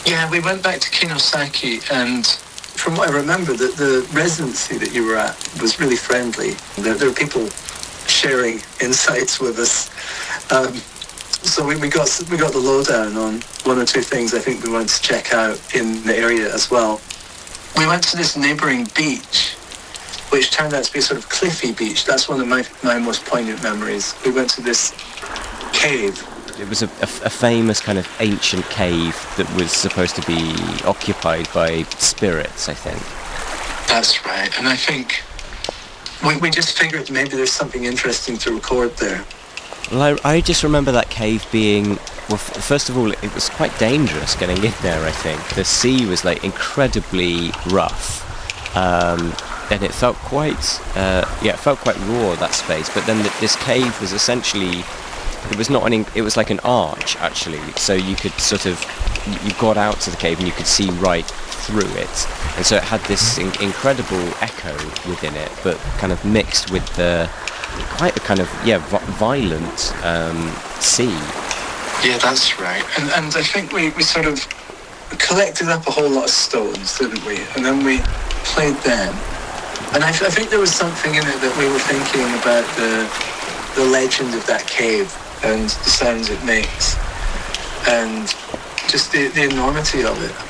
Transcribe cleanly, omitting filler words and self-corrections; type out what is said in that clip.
Yeah, we went back to Kinosaki, and from what I remember, the residency that you were at was really friendly. There were people sharing insights with us. So we got the lowdown on one or two things I think we wanted to check out in the area as well. We went to this neighbouring beach, which turned out to be a sort of cliffy beach. That's one of my most poignant memories. We went to this cave. It was a famous kind of ancient cave that was supposed to be occupied by spirits, I think. That's right. And I think we just figured maybe there's something interesting to record there. Well, I just remember that cave being, well, first of all, it was quite dangerous getting in there, I think. The sea was, like, incredibly rough. And it felt quite, it felt quite raw, that space. But then this cave was essentially... It was like an arch, actually, so you could sort of, you got out to the cave and you could see right through it, and so it had this incredible echo within it, but kind of mixed with the quite a kind of, violent sea. Yeah, that's right, and I think we sort of collected up a whole lot of stones, didn't we, and then we played them, and I think there was something in it that we were thinking about the legend of that cave, and the sounds it makes, and just the enormity of it.